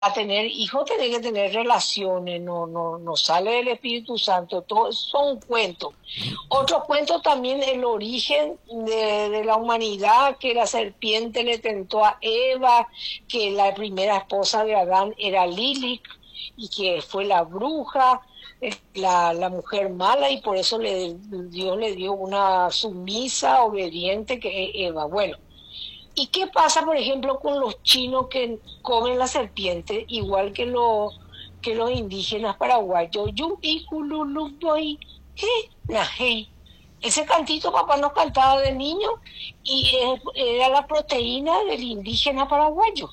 tener hijos tenés que tener relaciones, no sale del Espíritu Santo, todo son cuentos. Otro cuento también, el origen de la humanidad, que la serpiente le tentó a Eva, que la primera esposa de Adán era Lilith, y que fue la bruja, la mujer mala, y por eso Dios le dio una sumisa, obediente, que es Eva. Bueno, ¿y qué pasa, por ejemplo, con los chinos que comen la serpiente, igual que los indígenas paraguayos? Yupi, cululuboy, najey. Ese cantito papá nos cantaba de niño y era la proteína del indígena paraguayo.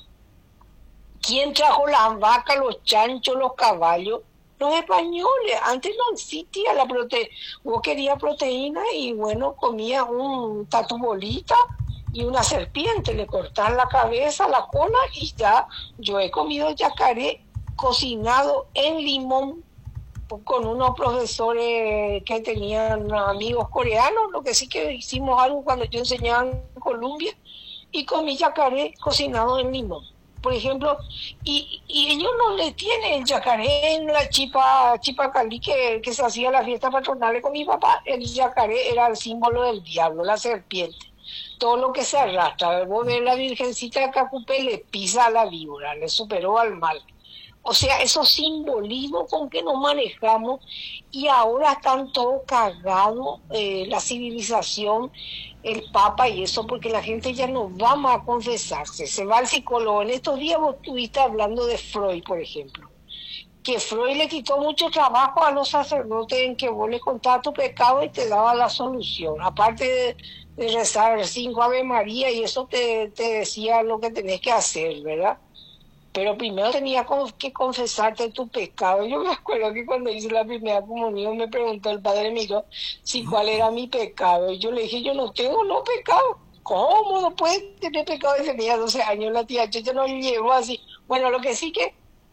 ¿Quién trajo las vacas, los chanchos, los caballos? Los españoles. Antes no existía la proteína. Vos querías proteína y bueno, comía un tatubolita y una serpiente. Le cortaban la cabeza, la cola y ya. Yo he comido yacaré cocinado en limón con unos profesores que tenían amigos coreanos. Lo que sí que hicimos algo cuando yo enseñaba en Colombia y comí yacaré cocinado en limón, por ejemplo, y ellos no le tienen el yacaré en la Chipacalí que se hacía la fiesta patronal con mi papá. El yacaré era el símbolo del diablo, la serpiente. Todo lo que se arrastra, vos ves la Virgencita de Cacupé, le pisa a la víbora, le superó al mal. O sea, esos simbolismos con que nos manejamos, y ahora están todos cagados, la civilización, el Papa y eso, porque la gente ya no va más a confesarse, se va al psicólogo. En estos días vos estuviste hablando de Freud, por ejemplo, que Freud le quitó mucho trabajo a los sacerdotes en que vos le contabas tu pecado y te daba la solución. Aparte de rezar 5 Ave María y eso te decía lo que tenés que hacer, ¿verdad? Pero primero tenía que confesarte tu pecado. Yo me acuerdo que cuando hice la primera comunión me preguntó el Padre Miro si cuál era mi pecado. Y yo le dije, yo no tengo no pecado. ¿Cómo no puedes tener pecado? Y tenía 12 años la tía Checha, no llevó así. Bueno, lo que sí que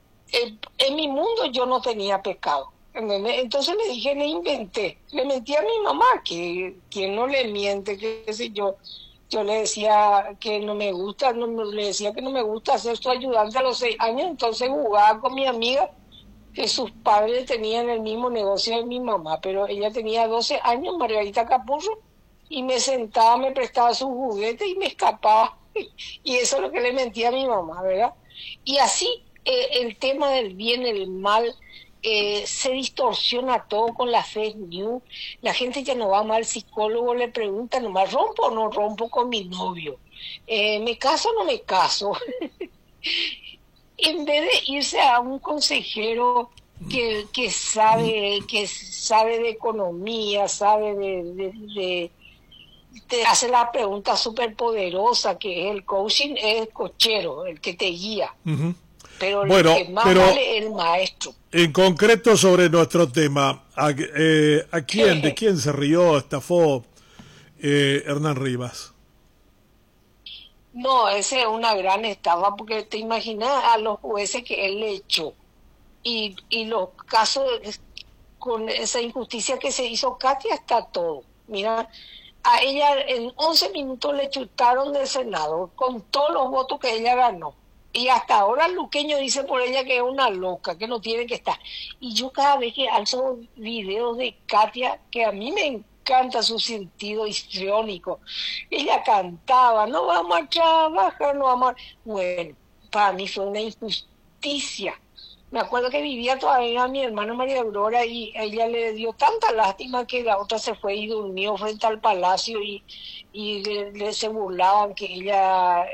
en mi mundo yo no tenía pecado. ¿Entendés? Entonces le dije, le inventé. Le mentí a mi mamá, que quien no le miente, qué sé yo. Yo le decía que no me gusta, le decía que no me gusta ser su ayudante a los 6 años, entonces jugaba con mi amiga, que sus padres tenían el mismo negocio de mi mamá, pero ella tenía 12 años, Margarita Capurro, y me sentaba, me prestaba sus juguetes y me escapaba, y eso es lo que le mentía a mi mamá, ¿verdad? Y así el tema del bien, el mal, se distorsiona todo con la fake news. La gente ya no va más al psicólogo, le pregunta nomás, ¿rompo o no rompo con mi novio? ¿Me caso o no me caso? En vez de irse a un consejero que sabe de economía, sabe te hace la pregunta súper poderosa, que es el coaching, es el cochero, el que te guía. Uh-huh. Pero Bueno, el que más vale es el maestro. En concreto sobre nuestro tema, ¿de quién se rió, estafó Hernán Rivas? No, esa es una gran estafa, porque te imaginas a los jueces que él le echó y los casos con esa injusticia que se hizo. Katia está todo. Mira, a ella en 11 minutos le chutaron del Senado con todos los votos que ella ganó. Y hasta ahora el luqueño dice por ella que es una loca, que no tiene que estar. Y yo cada vez que alzo videos de Katia, que a mí me encanta su sentido histriónico, ella cantaba, no vamos a trabajar, no vamos a... Bueno, para mí fue una injusticia. Me acuerdo que vivía todavía mi hermana María Aurora y a ella le dio tanta lástima que la otra se fue y durmió frente al palacio y se burlaban que ella...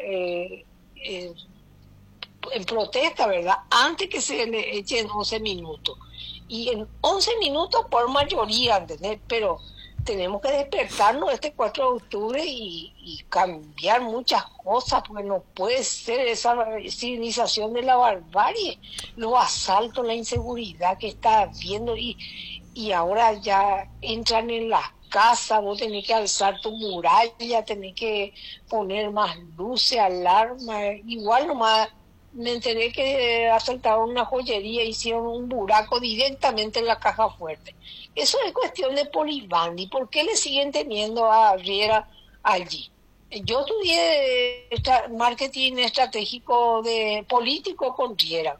en protesta, ¿verdad? Antes que se le eche en 11 minutos. Y en 11 minutos por mayoría, ¿entendés? Pero tenemos que despertarnos este 4 de octubre y cambiar muchas cosas, porque no puede ser esa civilización de la barbarie, los asaltos, la inseguridad que está habiendo, y ahora ya entran en las casas, vos tenés que alzar tu muralla, tenés que poner más luces, alarmas, igual nomás. Me enteré que asaltaron una joyería, hicieron un buraco directamente en la caja fuerte. Eso es cuestión de Polibandi. ¿Por qué le siguen teniendo a Riera allí? Yo estudié marketing estratégico de político con Riera.